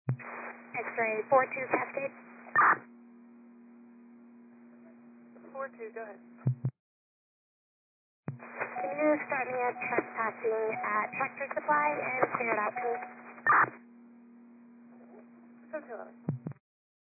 X-ray 42 Cascade. 42, go ahead. Can you start me a trespassing at Tractor Supply and clear it out, please? So 211.